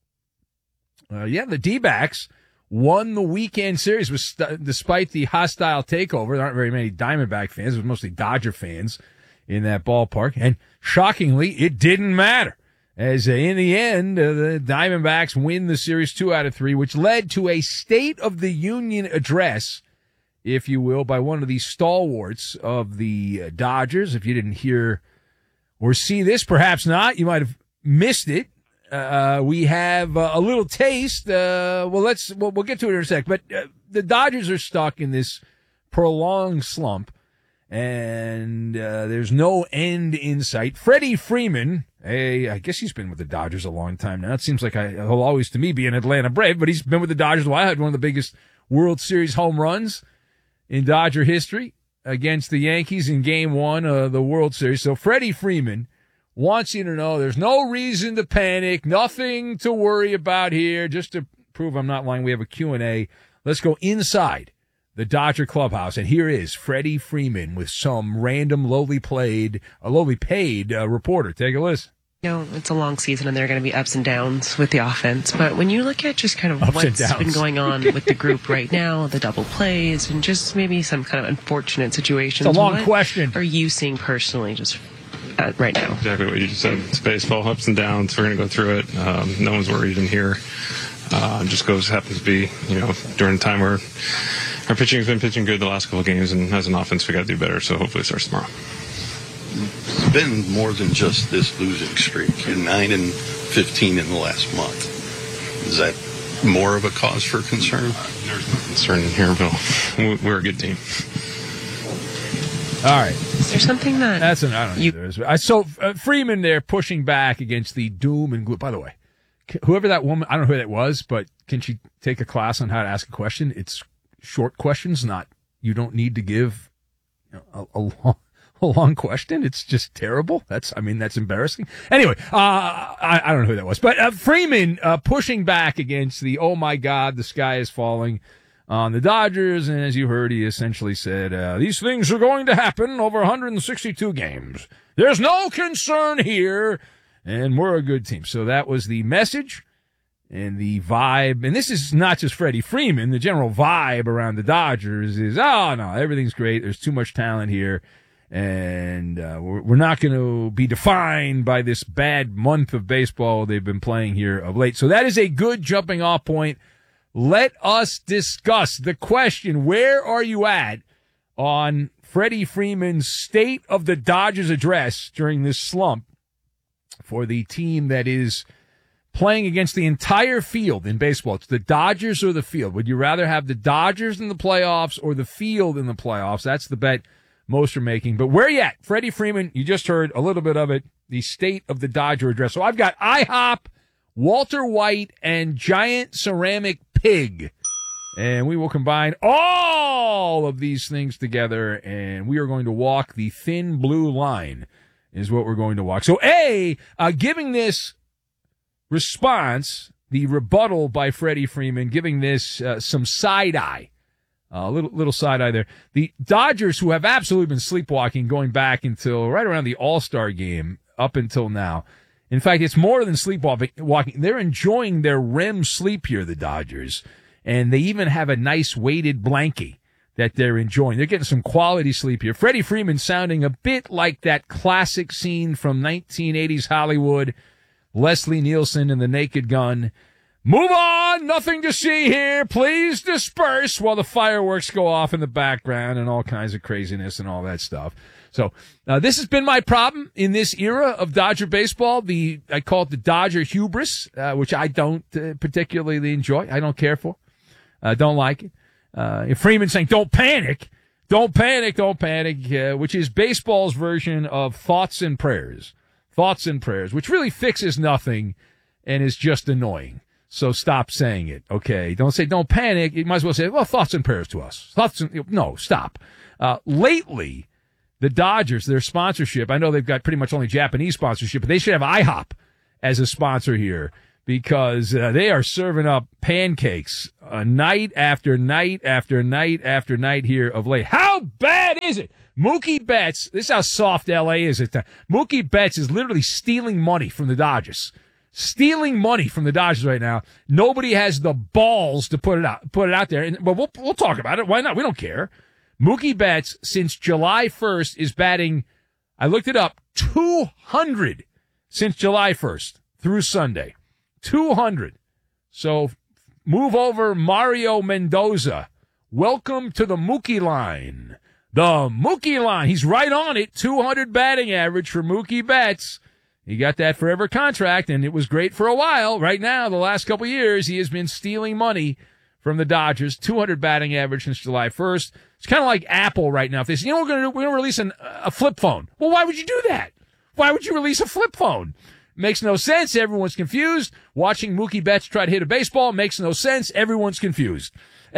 the D-backs won the weekend series despite the hostile takeover. There aren't very many Diamondback fans. It was mostly Dodger fans in that ballpark. And shockingly, it didn't matter. As in the end, the Diamondbacks win the series 2 out of 3, which led to a State of the Union address, if you will, by one of the stalwarts of the Dodgers. If you didn't hear or see this, perhaps not, you might have missed it. We have a little taste. We'll get to it in a sec. But the Dodgers are stuck in this prolonged slump, and there's no end in sight. Freddie Freeman, I guess he's been with the Dodgers a long time now. It seems like he'll always, to me, be an Atlanta Brave, but he's been with the Dodgers a while. Had one of the biggest World Series home runs in Dodger history against the Yankees in Game 1 of the World Series. So Freddie Freeman wants you to know there's no reason to panic, nothing to worry about here. Just to prove I'm not lying, we have a Q&A. Let's go inside the Dodger clubhouse, and here is Freddie Freeman with some random lowly paid reporter. Take a listen. It's a long season, and there are going to be ups and downs with the offense. But when you look at just kind of what's been going on with the group right now, the double plays, and just maybe some kind of unfortunate situations. It's a long question. Are you seeing personally just right now? Exactly what you just said. It's baseball, ups and downs. We're going to go through it. No one's worried in here. Happens to be, during the time where our pitching has been pitching good the last couple of games, and as an offense, we got to do better. So hopefully it starts tomorrow. It's been more than just this losing streak. You're 9-15 in the last month. Is that more of a cause for concern? There's no concern in here, Bill. We're a good team. All right. Is there something that I don't know. I saw Freeman there pushing back against the doom and gloom. By the way, whoever that woman, I don't know who that was, but can she take a class on how to ask a question? It's short questions, not you don't need to give a long question. It's just terrible. That's embarrassing. Anyway, I don't know who that was, but Freeman pushing back against the, oh my God, the sky is falling on the Dodgers. And as you heard, he essentially said, these things are going to happen over 162 games. There's no concern here, and we're a good team. So that was the message and the vibe. And this is not just Freddie Freeman. The general vibe around the Dodgers is, oh no, everything's great. There's too much talent here. And we're not going to be defined by this bad month of baseball they've been playing here of late. So that is a good jumping off point. Let us discuss the question, where are you at on Freddie Freeman's State of the Dodgers address during this slump for the team that is playing against the entire field in baseball? It's the Dodgers or the field. Would you rather have the Dodgers in the playoffs or the field in the playoffs? That's the bet most are making. But where you at? Freddie Freeman, you just heard a little bit of it, the State of the Dodger address. So I've got IHOP, Walter White, and Giant Ceramic Pig. And we will combine all of these things together, and we are going to walk the thin blue line is what we're going to walk. So giving this response, the rebuttal by Freddie Freeman, giving this some side eye. A little side eye there. The Dodgers, who have absolutely been sleepwalking going back until right around the All-Star game up until now. In fact, it's more than sleepwalking. They're enjoying their REM sleep here, the Dodgers. And they even have a nice weighted blankie that they're enjoying. They're getting some quality sleep here. Freddie Freeman sounding a bit like that classic scene from 1980s Hollywood, Leslie Nielsen and the Naked Gun. Move on. Nothing to see here. Please disperse while the fireworks go off in the background and all kinds of craziness and all that stuff. So this has been my problem in this era of Dodger baseball. I call it the Dodger hubris, which I don't particularly enjoy. I don't care for. Don't like it. Freeman saying, don't panic. Don't panic, which is baseball's version of thoughts and prayers. Thoughts and prayers, which really fixes nothing and is just annoying. So stop saying it, okay? Don't say don't panic. You might as well say, well, thoughts and prayers to us. No, stop. Lately, the Dodgers, their sponsorship, I know they've got pretty much only Japanese sponsorship, but they should have IHOP as a sponsor here because they are serving up pancakes night after night after night after night here of late. How bad is it? Mookie Betts, this is how soft L.A. is at time. Mookie Betts is literally stealing money from the Dodgers. Stealing money from the Dodgers right now. Nobody has the balls to put it out there. But we'll talk about it. Why not? We don't care. Mookie Betts, since July 1st, is batting, I looked it up, 200 since July 1st through Sunday. 200. So move over Mario Mendoza. Welcome to the Mookie line. The Mookie line. He's right on it. 200 batting average for Mookie Betts. He got that forever contract, and it was great for a while. Right now, the last couple of years, he has been stealing money from the Dodgers. 200 batting average since July 1st. It's kind of like Apple right now. If they say, we're going to release a flip phone. Well, why would you do that? Why would you release a flip phone? Makes no sense. Everyone's confused. Watching Mookie Betts try to hit a baseball makes no sense. Everyone's confused.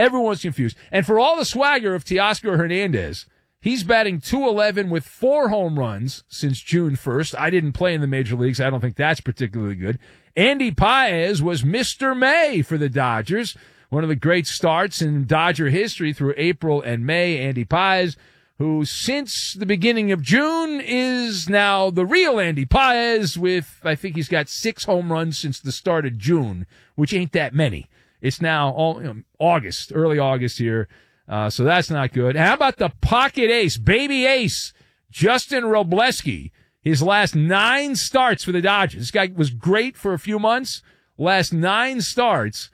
And for all the swagger of Teoscar Hernandez, he's batting .211 with 4 home runs since June 1st. I didn't play in the major leagues. I don't think that's particularly good. Andy Paez was Mr. May for the Dodgers. One of the great starts in Dodger history through April and May. Andy Paez, who since the beginning of June is now the real Andy Paez with, I think he's got 6 home runs since the start of June, which ain't that many. It's now August, early August here. So that's not good. How about the pocket ace, baby ace, Justin Robleski? His last 9 starts for the Dodgers. This guy was great for a few months. Last 9 starts.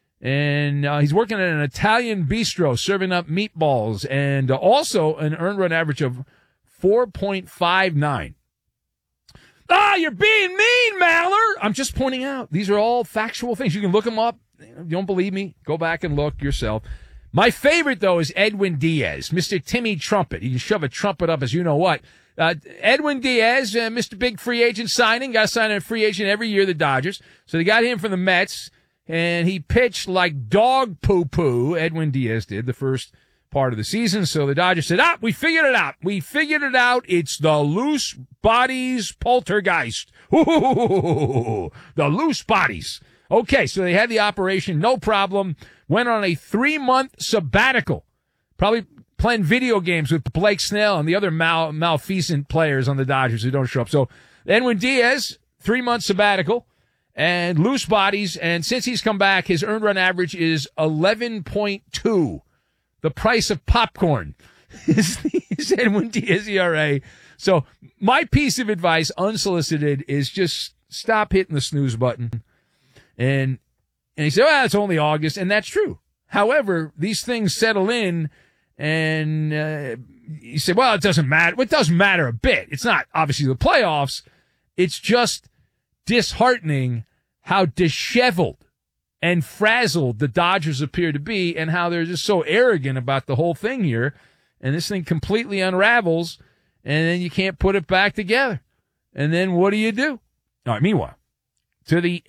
And he's working at an Italian bistro, serving up meatballs, and also an earned run average of 4.59. You're being mean, Maller! I'm just pointing out. These are all factual things. You can look them up. You don't believe me? Go back and look yourself. My favorite, though, is Edwin Diaz, Mr. Timmy Trumpet. You can shove a trumpet up as you know what. Edwin Diaz, Mr. Big free agent signing, got to sign a free agent every year, the Dodgers. So they got him from the Mets, and he pitched like dog poo-poo, Edwin Diaz did, the first part of the season. So the Dodgers said, we figured it out. We figured it out. It's the loose bodies poltergeist. Ooh, the loose bodies. Okay, so they had the operation, no problem. Went on a 3-month sabbatical, probably playing video games with Blake Snell and the other malfeasant players on the Dodgers who don't show up. So Edwin Diaz, 3-month sabbatical and loose bodies. And since he's come back, his earned run average is 11.2. The price of popcorn is Edwin Diaz ERA. So my piece of advice, unsolicited, is just stop hitting the snooze button. And he said, well, it's only August, and that's true. However, these things settle in, and you say, well, it doesn't matter. Well, it doesn't matter a bit. It's not obviously the playoffs. It's just disheartening how disheveled and frazzled the Dodgers appear to be and how they're just so arrogant about the whole thing here. And this thing completely unravels, and then you can't put it back together. And then what do? All right, meanwhile, to the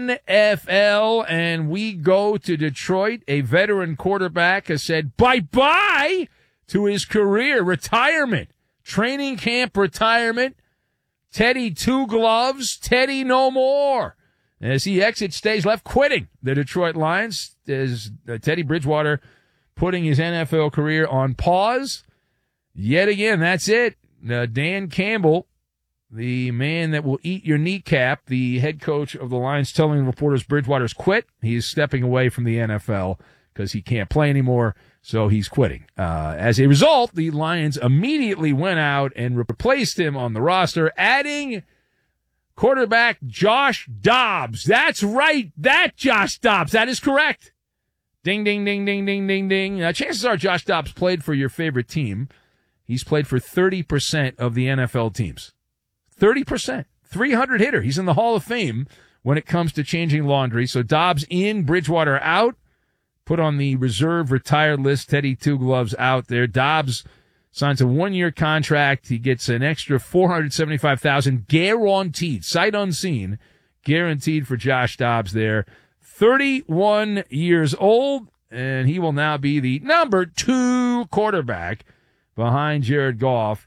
NFL, and we go to Detroit. A veteran quarterback has said bye-bye to his career, retirement, training camp retirement. Teddy Two Gloves, Teddy no more. As he exits stage left, quitting the Detroit Lions, as Teddy Bridgewater putting his NFL career on pause. Yet again, that's it. Dan Campbell, the man that will eat your kneecap, the head coach of the Lions, telling reporters Bridgewater's quit. He is stepping away from the NFL because he can't play anymore, so he's quitting. As a result, the Lions immediately went out and replaced him on the roster, adding quarterback Josh Dobbs. That's right. That Josh Dobbs. That is correct. Ding, ding, ding, ding, ding, ding, ding. Now, chances are Josh Dobbs played for your favorite team. He's played for 30% of the NFL teams. 30%. 300 hitter. He's in the Hall of Fame when it comes to changing laundry. So Dobbs in, Bridgewater out. Put on the reserve retired list. Teddy Two Gloves out there. Dobbs signs a 1-year contract. He gets an extra $475,000 guaranteed, sight unseen, guaranteed for Josh Dobbs there. 31 years old, and he will now be the number 2 quarterback behind Jared Goff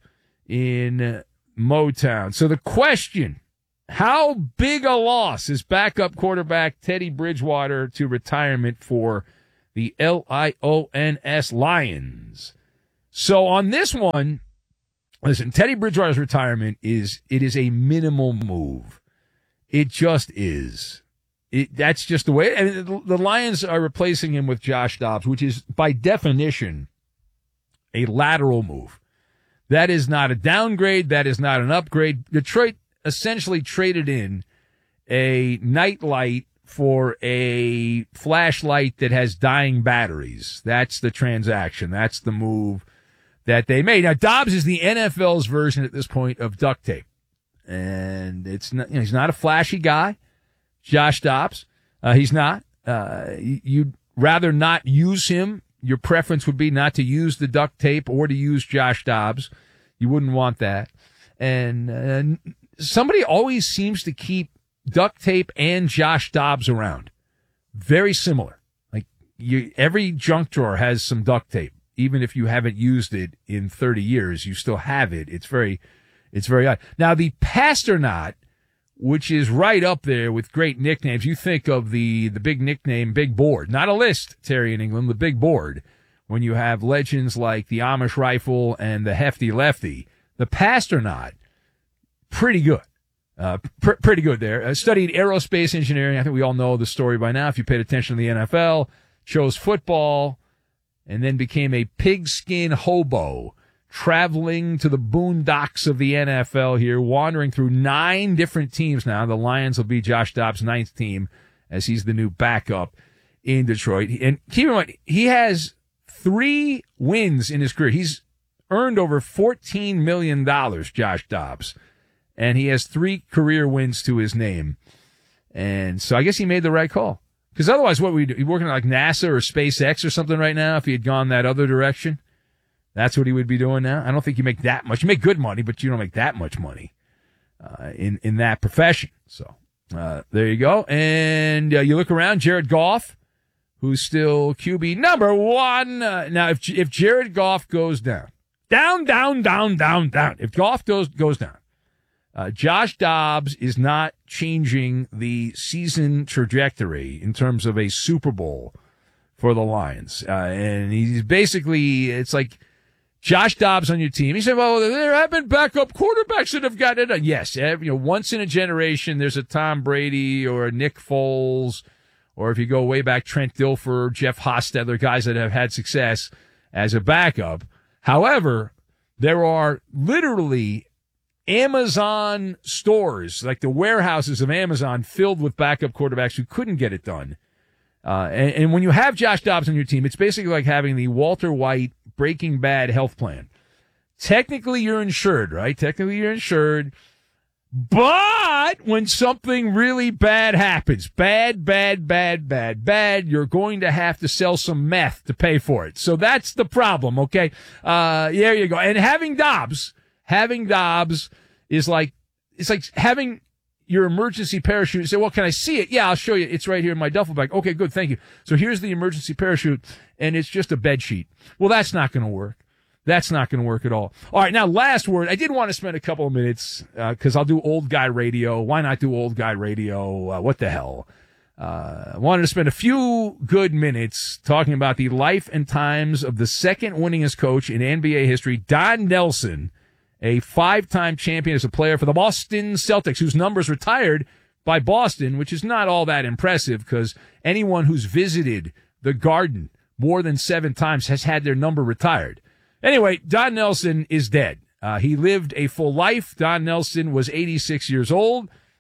in Motown. So the question, how big a loss is backup quarterback Teddy Bridgewater to retirement for the Lions Lions? So on this one, listen, Teddy Bridgewater's retirement is a minimal move. It just is. That's just the way. And the Lions are replacing him with Josh Dobbs, which is by definition a lateral move. That is not a downgrade. That is not an upgrade. Detroit essentially traded in a nightlight for a flashlight that has dying batteries. That's the transaction. That's the move that they made. Now, Dobbs is the NFL's version at this point of duct tape. And it's not, he's not a flashy guy. Josh Dobbs. He's not. You'd rather not use him. Your preference would be not to use the duct tape or to use Josh Dobbs. You wouldn't want that. And somebody always seems to keep duct tape and Josh Dobbs around. Very similar. Like every junk drawer has some duct tape. Even if you haven't used it in 30 years, you still have it. It's very odd. Now, the Pasternaut, which is right up there with great nicknames. You think of the big nickname, Big Board. Not a list, Terry in England, the Big Board. When you have legends like the Amish Rifle and the Hefty Lefty. The Pasternaut, pretty good. Pretty good there. Studied aerospace engineering. I think we all know the story by now if you paid attention to the NFL. Chose football and then became a pigskin hobo, traveling to the boondocks of the NFL here, wandering through 9 different teams now. The Lions will be Josh Dobbs' 9th team as he's the new backup in Detroit. And keep in mind, he has 3 wins in his career. He's earned over $14 million, Josh Dobbs. And he has 3 career wins to his name. And so I guess he made the right call. Because otherwise, what would he do? He's working at like NASA or SpaceX or something right now if he had gone that other direction. That's what he would be doing now. I don't think you make that much. You make good money, but you don't make that much money in that profession. So there you go. And you look around, Jared Goff, who's still QB number 1. Now, if Jared Goff goes down, if Goff goes down, Josh Dobbs is not changing the season trajectory in terms of a Super Bowl for the Lions. And he's basically, it's like Josh Dobbs on your team. He said, well, there have been backup quarterbacks that have gotten it done. Yes, once in a generation, there's a Tom Brady or a Nick Foles, or if you go way back, Trent Dilfer, Jeff Hostetler, guys that have had success as a backup. However, there are literally Amazon stores, like the warehouses of Amazon, filled with backup quarterbacks who couldn't get it done. And when you have Josh Dobbs on your team, it's basically like having the Walter White Breaking Bad health plan. Technically, you're insured, right? Technically, you're insured. But when something really bad happens, bad, you're going to have to sell some meth to pay for it. So that's the problem, okay? There you go. And having Dobbs is like, it's like having your emergency parachute and say, well, can I see it? Yeah, I'll show you. It's right here in my duffel bag. Okay, good. Thank you. So here's the emergency parachute and it's just a bed sheet. Well, that's not going to work. That's not going to work at all. All right. Now, last word. I did want to spend a couple of minutes, cause I'll do old guy radio. Why not do old guy radio? What the hell? I wanted to spend a few good minutes talking about the life and times of the second winningest coach in NBA history, Don Nelson, a 5-time champion as a player for the Boston Celtics, whose numbers retired by Boston, which is not all that impressive because anyone who's visited the Garden more than 7 times has had their number retired. Anyway, Don Nelson is dead. He lived a full life. Don Nelson was 86 years old.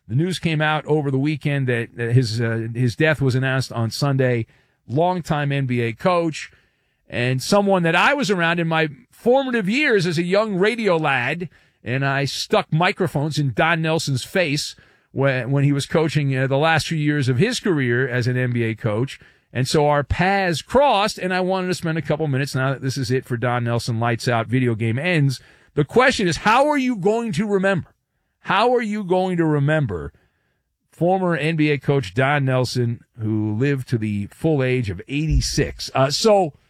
The news came out over the weekend that his death was announced on Sunday. Longtime NBA coach and someone that I was around in my formative years as a young radio lad, and I stuck microphones in Don Nelson's face when he was coaching the last few years of his career as an NBA coach. And so our paths crossed, and I wanted to spend a couple minutes, now that this is it for Don Nelson, lights out, video game ends. The question is, how are you going to remember? How are you going to remember former NBA coach Don Nelson, who lived to the full age of 86? As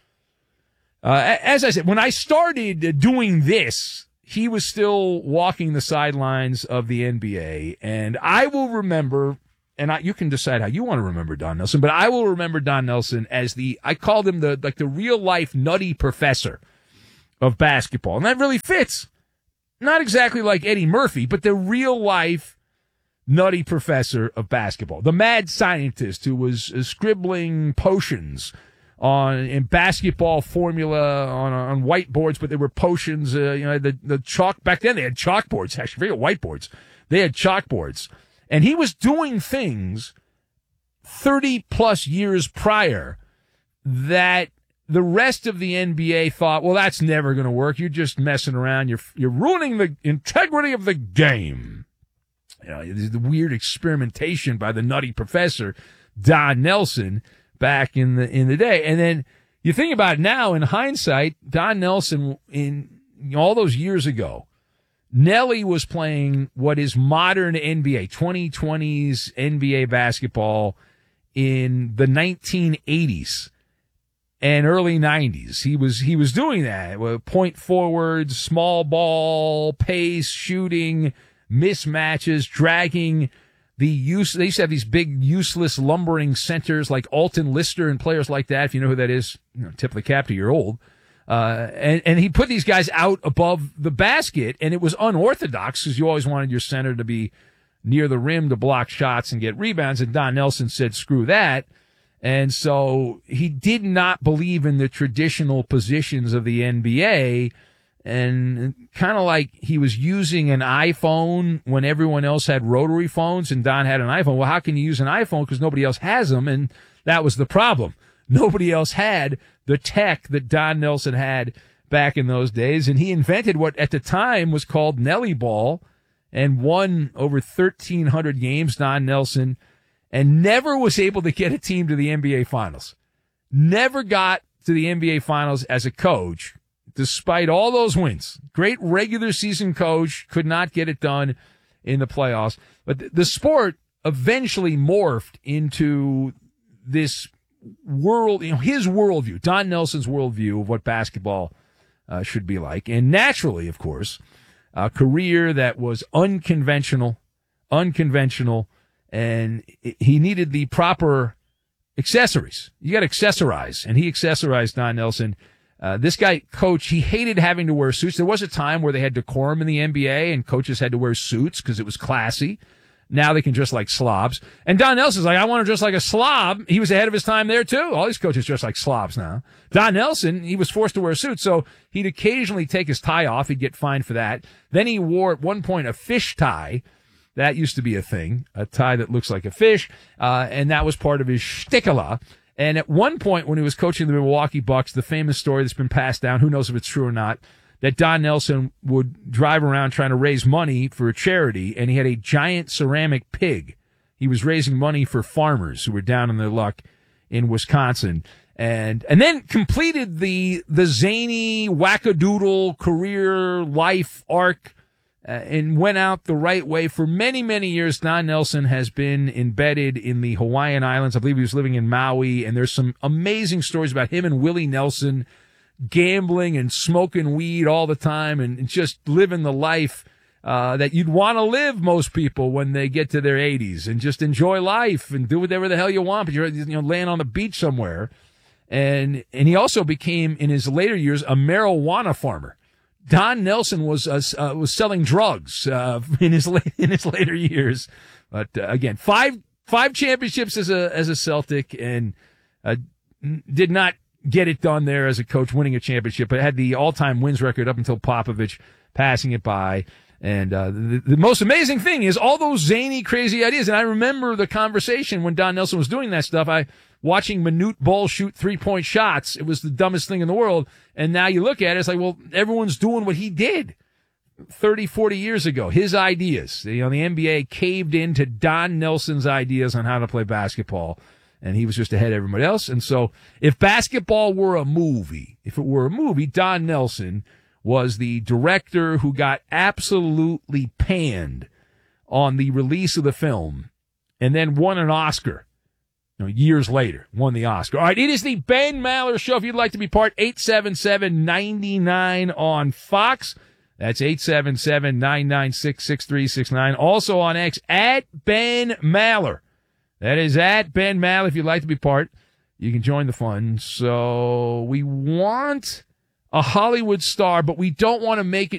I said, when I started doing this, he was still walking the sidelines of the NBA, and I will remember, and you can decide how you want to remember Don Nelson, but I will remember Don Nelson as I called him the real life nutty professor of basketball, and that really fits. Not exactly like Eddie Murphy, but the real life nutty professor of basketball, the mad scientist who was scribbling potions in basketball formula on whiteboards, but they were potions. The chalk back then, they had chalkboards. Actually, forget whiteboards. They had chalkboards, and he was doing things 30 plus years prior that the rest of the NBA thought, well, that's never going to work. You're just messing around. You're ruining the integrity of the game. The weird experimentation by the nutty professor Don Nelson back in the day. And then you think about it now in hindsight, Don Nelson in all those years ago, Nelly was playing what is modern NBA, 2020s NBA basketball in the 1980s. And early 90s. He was doing that. Point forwards, small ball, pace, shooting, mismatches, dragging they used to have these big, useless, lumbering centers like Alton Lister and players like that. If you know who that is, tip of the cap to you're old. And he put these guys out above the basket, and it was unorthodox because you always wanted your center to be near the rim to block shots and get rebounds. And Don Nelson said, screw that. And so he did not believe in the traditional positions of the NBA, and kind of like he was using an iPhone when everyone else had rotary phones and Don had an iPhone. Well, how can you use an iPhone? Because nobody else has them, and that was the problem. Nobody else had the tech that Don Nelson had back in those days, and he invented what at the time was called Nelly Ball and won over 1,300 games, Don Nelson, and never was able to get a team to the NBA Finals. Never got to the NBA Finals as a coach, despite all those wins. Great regular season coach, could not get it done in the playoffs. But the sport eventually morphed into this world, his worldview, Don Nelson's worldview of what basketball should be like. And naturally, of course, a career that was unconventional, and he needed the proper accessories. You got to accessorize, and he accessorized Don Nelson. This guy, coach, he hated having to wear suits. There was a time where they had decorum in the NBA, and coaches had to wear suits because it was classy. Now they can dress like slobs. And Don Nelson's like, I want to dress like a slob. He was ahead of his time there, too. All these coaches dress like slobs now. Don Nelson, he was forced to wear a suit, so he'd occasionally take his tie off. He'd get fined for that. Then he wore, at one point, a fish tie. That used to be a thing, a tie that looks like a fish, and that was part of his shtickala. And at one point when he was coaching the Milwaukee Bucks, the famous story that's been passed down, who knows if it's true or not, that Don Nelson would drive around trying to raise money for a charity, and he had a giant ceramic pig. He was raising money for farmers who were down on their luck in Wisconsin, and then completed the zany wackadoodle career life arc, and went out the right way. For many, many years, Don Nelson has been embedded in the Hawaiian Islands. I believe he was living in Maui, and there's some amazing stories about him and Willie Nelson gambling and smoking weed all the time and just living the life that you'd want to live, most people, when they get to their 80s, and just enjoy life and do whatever the hell you want, but you're laying on the beach somewhere. And he also became, in his later years, a marijuana farmer. Don Nelson was selling drugs in his later years, but again, five championships as a Celtic, and did not get it done there as a coach, winning a championship, but had the all-time wins record up until Popovich passing it by. And the most amazing thing is all those zany, crazy ideas. And I remember the conversation when Don Nelson was doing that stuff. Watching Manute Bol shoot 3-point shots. It was the dumbest thing in the world. And now you look at it, it's like, well, everyone's doing what he did 30, 40 years ago. His ideas. The NBA caved into Don Nelson's ideas on how to play basketball. And he was just ahead of everybody else. And so if basketball were a movie, Don Nelson was the director who got absolutely panned on the release of the film and then won an Oscar. Years later, won the Oscar. All right, it is the Ben Maller Show. If you'd like to be part, 877-99 on Fox. That's 877-996-6369. Also on X, at Ben Maller. That is at Ben Maller. If you'd like to be part, you can join the fun. So we want a Hollywood star, but we don't want to make it